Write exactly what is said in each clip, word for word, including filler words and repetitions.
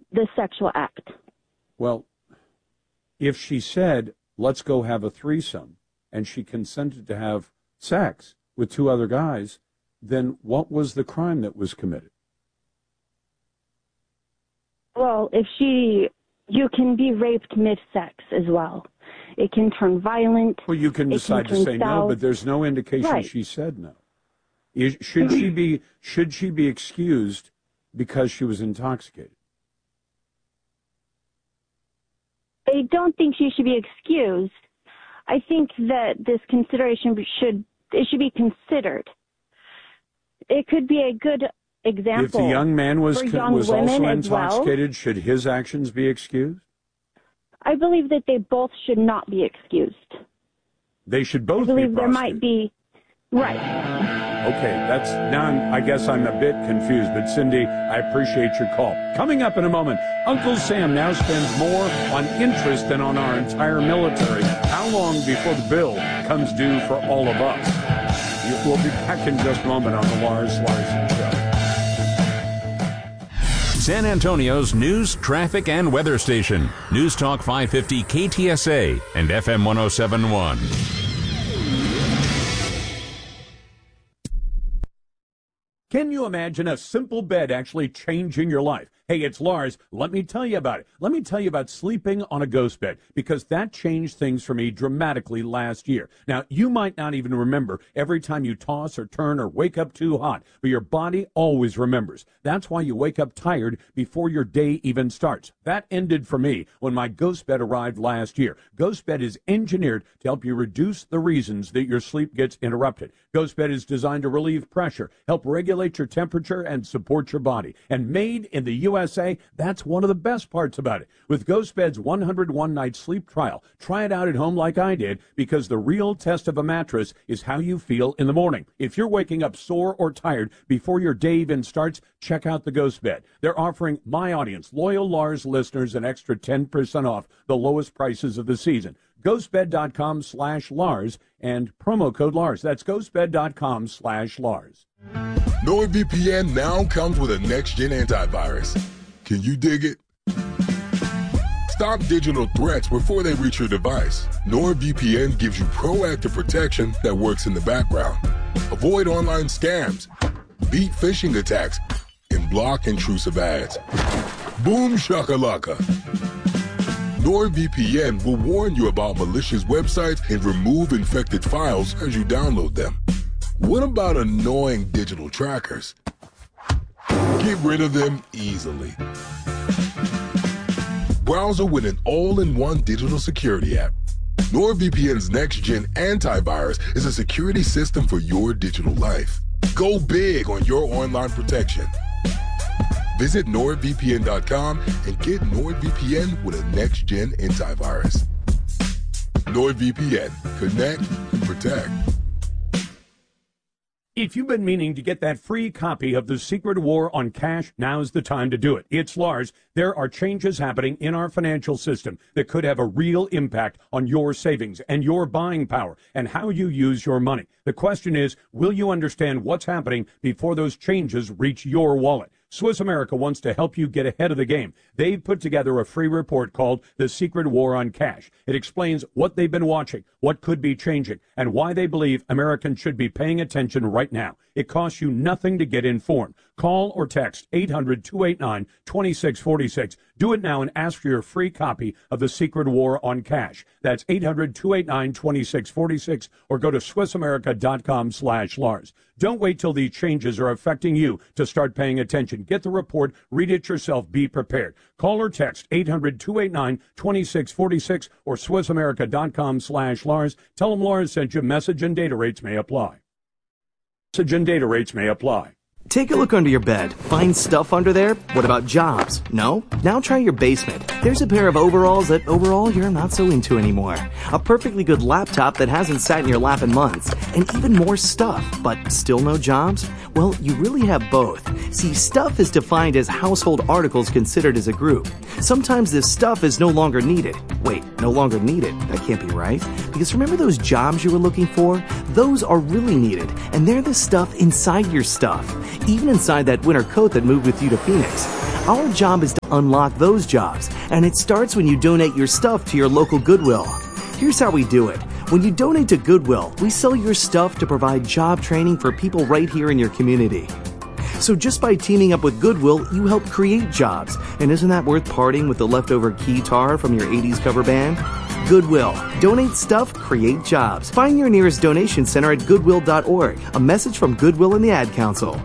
the sexual act. Well, if she said, let's go have a threesome, and she consented to have sex with two other guys, then what was the crime that was committed? Well, if she, you can be raped mid-sex as well. It can turn violent. Well, you can decide can to say south. no, but there's no indication right. she said no. Is, should she be should she be excused because she was intoxicated? I don't think she should be excused. I think that this consideration should it should be considered. It could be a good example. If the young man was young was also well. intoxicated, should his actions be excused? I believe that they both should not be excused. They should both I believe be there might be right. Okay, that's now I'm, I guess I'm a bit confused, but Cindy, I appreciate your call. Coming up in a moment, Uncle Sam now spends more on interest than on our entire military. How long before the bill comes due for all of us? We'll be back in just a moment on the Lars Larson Show. San Antonio's news, traffic, and weather station. News Talk five fifty K T S A and F M one oh seven point one. Can you imagine a simple bed actually changing your life? Hey, it's Lars. Let me tell you about it. Let me tell you about sleeping on a ghost bed, because that changed things for me dramatically last year. Now, you might not even remember every time you toss or turn or wake up too hot, but your body always remembers. That's why you wake up tired before your day even starts. That ended for me when my ghost bed arrived last year. Ghost bed is engineered to help you reduce the reasons that your sleep gets interrupted. Ghost bed is designed to relieve pressure, help regulate your temperature, and support your body. And made in the U S A, that's one of the best parts about it. With Ghost Bed's one hundred one night sleep trial, try it out at home like I did, because the real test of a mattress is how you feel in the morning. If you're waking up sore or tired before your day even starts, check out the Ghost Bed. They're offering my audience, loyal Lars listeners, an extra ten percent off the lowest prices of the season. ghostbed.com slash Lars and promo code Lars. That's ghostbed.com slash Lars. NordVPN now comes with a next-gen antivirus. Can you dig it? Stop digital threats before they reach your device. NordVPN gives you proactive protection that works in the background. Avoid online scams, beat phishing attacks, and block intrusive ads. Boom shakalaka. NordVPN will warn you about malicious websites and remove infected files as you download them. What about annoying digital trackers? Get rid of them easily. Browser with an all-in-one digital security app. NordVPN's next-gen antivirus is a security system for your digital life. Go big on your online protection. Visit nord V P N dot com and get NordVPN with a next-gen antivirus. NordVPN. Connect and protect. If you've been meaning to get that free copy of The Secret War on Cash, now's the time to do it. It's Lars. There are changes happening in our financial system that could have a real impact on your savings and your buying power and how you use your money. The question is, will you understand what's happening before those changes reach your wallet? Swiss America wants to help you get ahead of the game. They've put together a free report called The Secret War on Cash. It explains what they've been watching, what could be changing, and why they believe Americans should be paying attention right now. It costs you nothing to get informed. Call or text eight hundred, two eight nine, two six four six. Do it now and ask for your free copy of The Secret War on Cash. That's eight hundred, two eight nine, two six four six, or go to swiss america dot com slash Lars. Don't wait till these changes are affecting you to start paying attention. Get the report, read it yourself, be prepared. Call or text eight hundred, two eight nine, two six four six or swiss america dot com slash Lars. Tell them Lars sent you. Message and data rates may apply. Message and data rates may apply. Take a look under your bed. Find stuff under there? What about jobs? No? Now try your basement. There's a pair of overalls that overall you're not so into anymore. A perfectly good laptop that hasn't sat in your lap in months. And even more stuff, but still no jobs? Well, you really have both. See, stuff is defined as household articles considered as a group. Sometimes this stuff is no longer needed. Wait, no longer needed? That can't be right. Because remember those jobs you were looking for? Those are really needed, and they're the stuff inside your stuff. Even inside that winter coat that moved with you to Phoenix. Our job is to unlock those jobs, and it starts when you donate your stuff to your local Goodwill. Here's how we do it. When you donate to Goodwill, we sell your stuff to provide job training for people right here in your community. So just by teaming up with Goodwill, you help create jobs. And isn't that worth parting with the leftover keytar from your eighties cover band? Goodwill. Donate stuff, create jobs. Find your nearest donation center at goodwill dot org. A message from Goodwill and the Ad Council.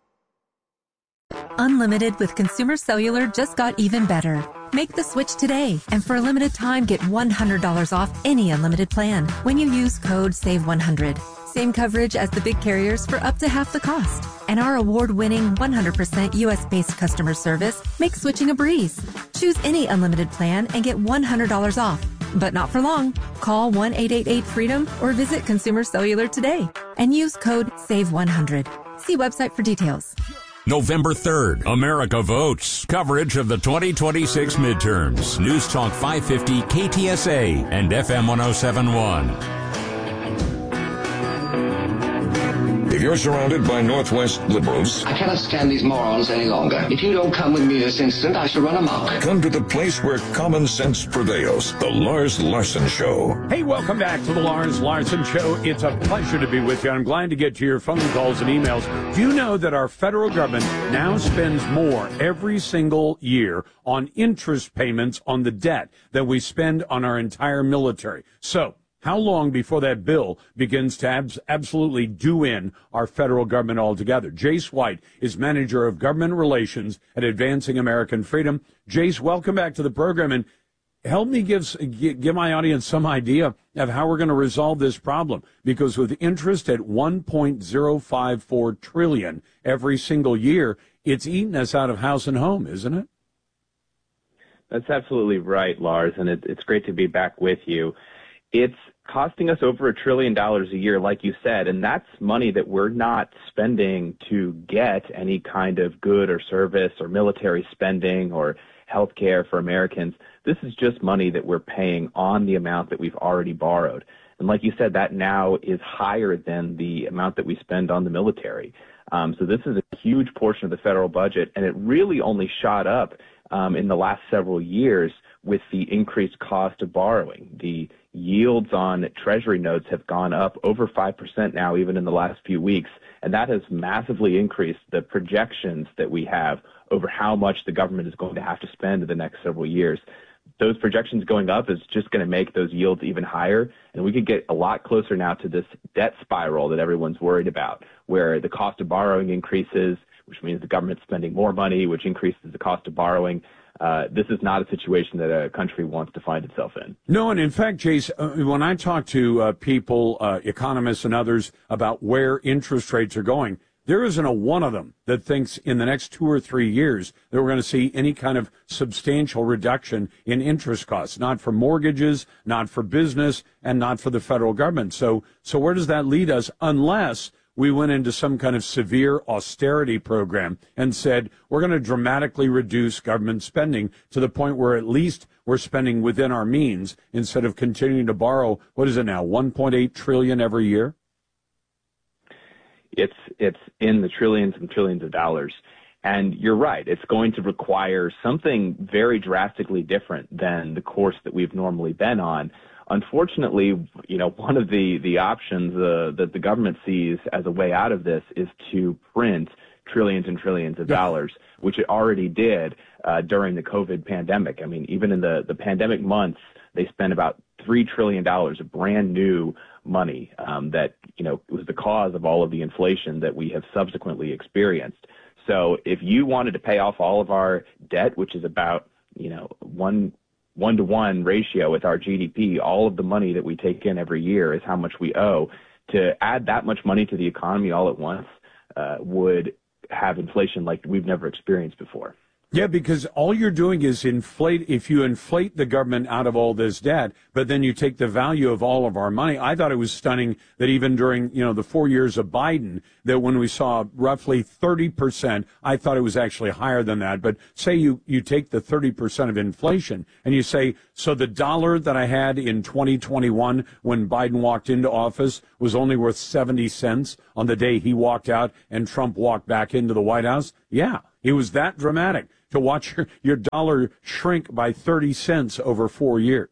Unlimited with Consumer Cellular just got even better. Make the switch today, and for a limited time, get one hundred dollars off any unlimited plan when you use code save one hundred. Same coverage as the big carriers for up to half the cost. And our award-winning one hundred percent U S-based customer service makes switching a breeze. Choose any unlimited plan and get one hundred dollars off. But not for long. Call one eight eight eight freedom or visit Consumer Cellular today and use code save one hundred. See website for details. November third, America votes. Coverage of the twenty twenty-six midterms. News Talk five fifty K T S A and F M one oh seven point one. If you're surrounded by Northwest liberals, I cannot stand these morons any longer. If you don't come with me this instant, I shall run amok. Come to the place where common sense prevails. The Lars Larson Show. Hey, welcome back to the Lars Larson Show. It's a pleasure to be with you. I'm glad to get to your phone calls and emails. Do you know that our federal government now spends more every single year on interest payments on the debt than we spend on our entire military? So, how long before that bill begins to abs- absolutely do in our federal government altogether? Jace White is Manager of Government Relations at Advancing American Freedom. Jace, welcome back to the program, and help me give, give my audience some idea of how we're going to resolve this problem, because with interest at one point zero five four trillion dollars every single year, it's eating us out of house and home, isn't it? That's absolutely right, Lars, and it, it's great to be back with you. It's costing us over a trillion dollars a year, like you said, and that's money that we're not spending to get any kind of good or service or military spending or health care for Americans. This is just money that we're paying on the amount that we've already borrowed. And like you said, that now is higher than the amount that we spend on the military. Um, so this is a huge portion of the federal budget, and it really only shot up um, in the last several years with the increased cost of borrowing. The yields on Treasury notes have gone up over five percent now, even in the last few weeks, and that has massively increased the projections that we have over how much the government is going to have to spend in the next several years. Those projections going up is just going to make those yields even higher, and we could get a lot closer now to this debt spiral that everyone's worried about, where the cost of borrowing increases, which means the government's spending more money, which increases the cost of borrowing. Uh, this is not a situation that a country wants to find itself in. No, and in fact, Jace, uh, when I talk to uh, people, uh, economists and others, about where interest rates are going, there isn't a one of them that thinks in the next two or three years that we're going to see any kind of substantial reduction in interest costs, not for mortgages, not for business, and not for the federal government. So, so where does that lead us unless we went into some kind of severe austerity program and said we're going to dramatically reduce government spending to the point where at least we're spending within our means instead of continuing to borrow, what is it now, one point eight trillion dollars every year? It's it's in the trillions and trillions of dollars. And you're right, it's going to require something very drastically different than the course that we've normally been on. Unfortunately, you know, one of the, the options uh, that the government sees as a way out of this is to print trillions and trillions of dollars, which it already did uh, during the COVID pandemic. I mean, even in the, the pandemic months, they spent about three trillion dollars of brand new money um, that, you know, was the cause of all of the inflation that we have subsequently experienced. So if you wanted to pay off all of our debt, which is about, you know, one one-to-one ratio with our G D P, all of the money that we take in every year is how much we owe. To add that much money to the economy all at once uh, would have inflation like we've never experienced before. Yeah, because all you're doing is inflate. If you inflate the government out of all this debt, but then you take the value of all of our money. I thought it was stunning that even during, you know, the four years of Biden, that when we saw roughly thirty percent, I thought it was actually higher than that. But say you, you take the thirty percent of inflation and you say, so the dollar that I had in twenty twenty-one when Biden walked into office was only worth seventy cents on the day he walked out and Trump walked back into the White House. Yeah, it was that dramatic. to watch your, your dollar shrink by thirty cents over four years.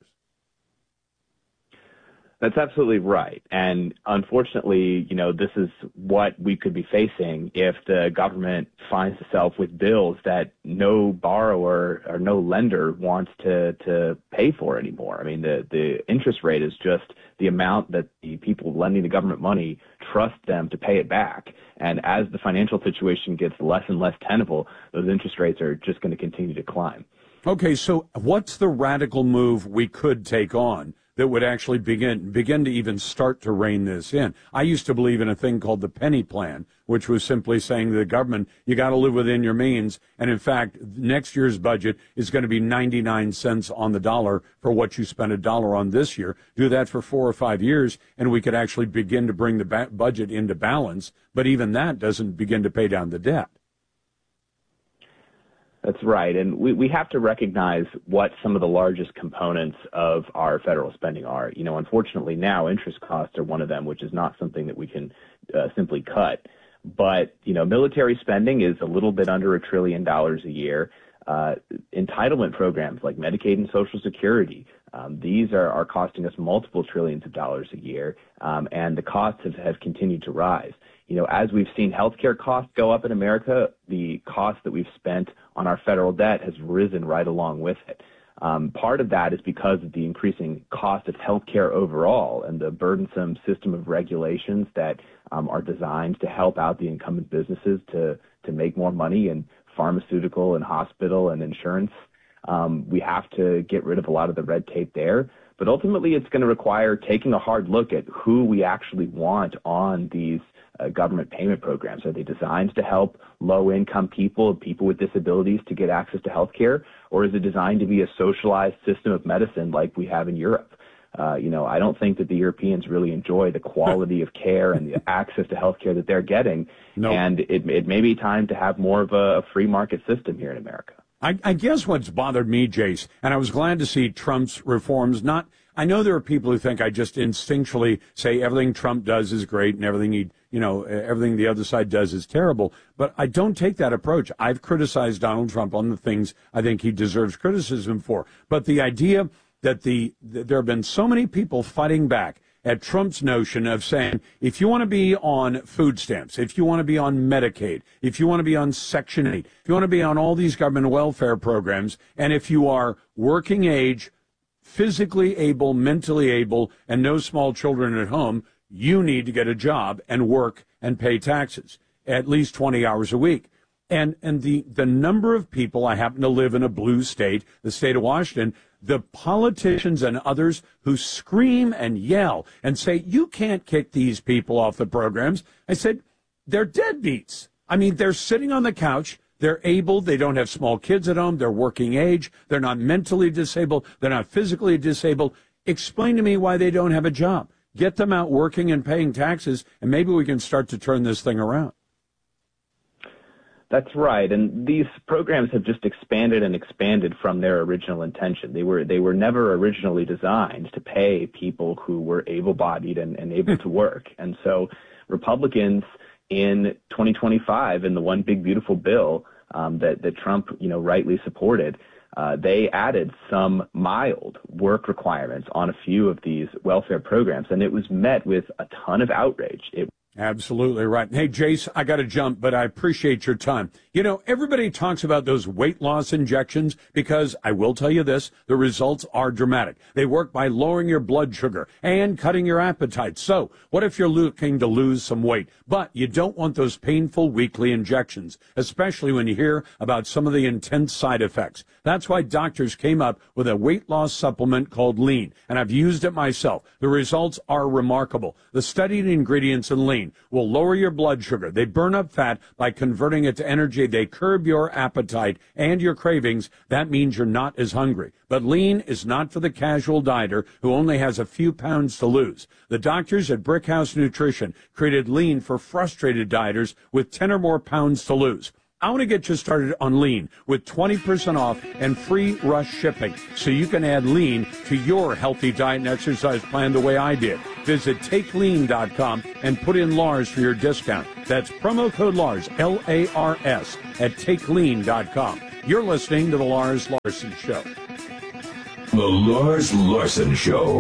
That's absolutely right. And unfortunately, you know, this is what we could be facing if the government finds itself with bills that no borrower or no lender wants to, to pay for anymore. I mean, the, the interest rate is just the amount that the people lending the government money trust them to pay it back. And as the financial situation gets less and less tenable, those interest rates are just going to continue to climb. Okay, so what's the radical move we could take on that would actually begin begin to even start to rein this in? I used to believe in a thing called the penny plan, which was simply saying to the government, you got to live within your means. And in fact, next year's budget is going to be ninety-nine cents on the dollar for what you spent a dollar on this year. Do that for four or five years, and we could actually begin to bring the ba- budget into balance. But even that doesn't begin to pay down the debt. That's right. And we, we have to recognize what some of the largest components of our federal spending are. You know, unfortunately now interest costs are one of them, which is not something that we can uh, simply cut. But, you know, military spending is a little bit under a trillion dollars a year. Uh, entitlement programs like Medicaid and Social Security, um, these are, are costing us multiple trillions of dollars a year, um, and the costs have, have continued to rise. You know, as we've seen healthcare costs go up in America, the cost that we've spent on our federal debt has risen right along with it. Um, part of that is because of the increasing cost of healthcare overall and the burdensome system of regulations that um, are designed to help out the incumbent businesses to, to make more money in pharmaceutical and hospital and insurance. Um, we have to get rid of a lot of the red tape there. But ultimately, it's going to require taking a hard look at who we actually want on these uh, government payment programs. Are they designed to help low-income people, people with disabilities to get access to health care, or is it designed to be a socialized system of medicine like we have in Europe? Uh, you know, I don't think that the Europeans really enjoy the quality of care and the access to health care that they're getting. Nope. And it, it may be time to have more of a, a free market system here in America. I, I guess what's bothered me, Jace, and I was glad to see Trump's reforms. Not, I know there are people who think I just instinctually say everything Trump does is great and everything he, you know, everything the other side does is terrible. But I don't take that approach. I've criticized Donald Trump on the things I think he deserves criticism for. But the idea that the that there have been so many people fighting back at Trump's notion of saying, if you want to be on food stamps, if you want to be on Medicaid, if you want to be on Section eight, if you want to be on all these government welfare programs, and if you are working age, physically able, mentally able, and no small children at home, you need to get a job and work and pay taxes at least twenty hours a week. And and the, the number of people, I happen to live in a blue state, the state of Washington, the politicians and others who scream and yell and say, you can't kick these people off the programs. I said, they're deadbeats. I mean, they're sitting on the couch. They're able. They don't have small kids at home. They're working age. They're not mentally disabled. They're not physically disabled. Explain to me why they don't have a job. Get them out working and paying taxes, and maybe we can start to turn this thing around. That's right, and these programs have just expanded and expanded from their original intention. They were they were never originally designed to pay people who were able-bodied and, and able to work. And so Republicans in twenty twenty-five, in the One Big Beautiful Bill um, that, that Trump, you know, rightly supported, uh, they added some mild work requirements on a few of these welfare programs, and it was met with a ton of outrage. It Absolutely right. Hey, Jace, I got to jump, but I appreciate your time. You know, everybody talks about those weight loss injections because I will tell you this, the results are dramatic. They work by lowering your blood sugar and cutting your appetite. So what if you're looking to lose some weight, but you don't want those painful weekly injections, especially when you hear about some of the intense side effects? That's why doctors came up with a weight loss supplement called Lean, and I've used it myself. The results are remarkable. The studied ingredients in Lean will lower your blood sugar. They burn up fat by converting it to energy. They curb your appetite and your cravings. That means you're not as hungry. But Lean is not for the casual dieter who only has a few pounds to lose. The doctors at Brickhouse Nutrition created Lean for frustrated dieters with ten or more pounds to lose. I want to get you started on Lean with twenty percent off and free rush shipping so you can add Lean to your healthy diet and exercise plan the way I did. Visit take lean dot com and put in Lars for your discount. That's promo code Lars, L A R S, at take lean dot com. You're listening to The Lars Larson Show. The Lars Larson Show.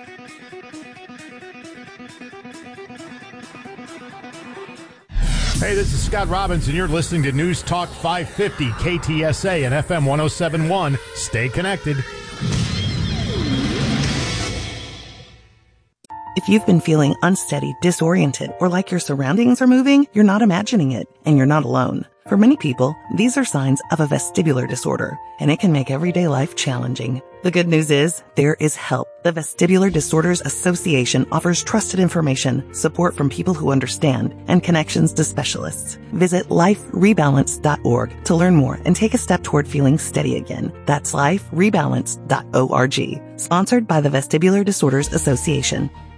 Hey, this is Scott Robbins, and you're listening to News Talk five fifty, K T S A and F M one oh seven point one. Stay connected. If you've been feeling unsteady, disoriented, or like your surroundings are moving, you're not imagining it, and you're not alone. For many people, these are signs of a vestibular disorder, and it can make everyday life challenging. The good news is, there is help. The Vestibular Disorders Association offers trusted information, support from people who understand, and connections to specialists. Visit life rebalance dot org to learn more and take a step toward feeling steady again. That's life rebalance dot org. Sponsored by the Vestibular Disorders Association.